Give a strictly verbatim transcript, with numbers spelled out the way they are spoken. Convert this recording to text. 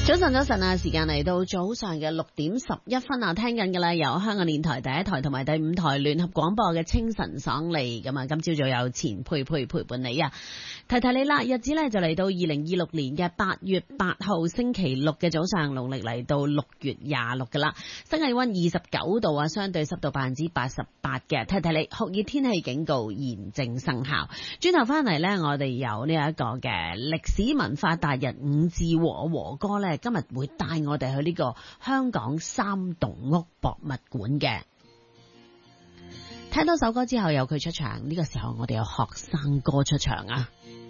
早晨，早晨啊！時間嚟到早上嘅六點十一分啊，聽緊嘅啦，由香港電台第一台同埋第五台聯合廣播嘅清晨爽利咁啊！今朝早有錢佩佩陪伴你啊！提提你啦，日子咧就嚟到二零二六年嘅八月八號星期六嘅早上，農曆嚟到六月廿六噶啦，室氣溫二十九度啊，相對濕度百分之八十八嘅。提提你，酷熱天氣警告現正生效。轉頭翻嚟呢，我哋有呢一個嘅歷史文化達人伍志和和哥呢，今日會帶我哋去呢個香港三棟屋博物館嘅。聽多首歌之後有佢出場，呢個時候我哋有學生哥出場啊！